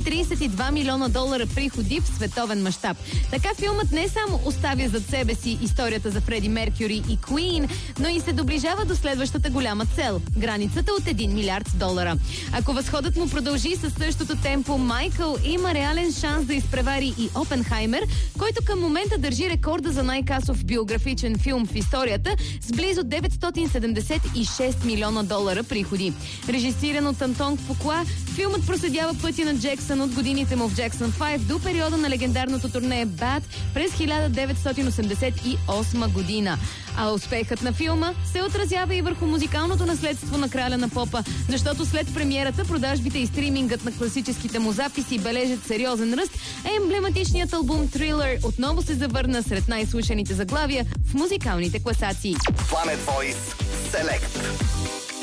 32 милиона долара приходи в световен мащаб. Така филмът не само оставя зад себе си историята за Фреди Меркюри и Queen, но и се доближава до следващата голяма цел – границата от 1 милиард долара. Ако възходът му продължи със същото темпо, Майкъл има реален шанс да изпревари и Опенхаймер, който към момента държи рекорда за най-касов биографичен филм в историята с близо 976 милиона долара приходи. Режисиран от Антон Фукуа, филмът проследява пътя на Джексън от годините му в Джексън 5 до периода на легендарното турне Bad през 1988 година. А успехът на филма се отразява и върху музикалното наследство на краля на попа, защото след премиерата продажбите и стримингът на класическите му записи бележат сериозен ръст, а емблематичният албум Thriller отново се завърна сред най-слушаните заглавия в музикалните класации. Planet Voice Select.